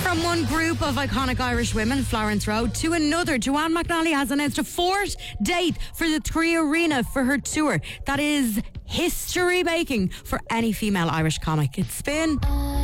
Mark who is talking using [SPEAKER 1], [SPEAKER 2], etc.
[SPEAKER 1] From one group of iconic Irish women, Florence Rowe, to another, Joanne McNally has announced a fourth date for the Three Arena for her tour. That is history making for any female Irish comic. It's been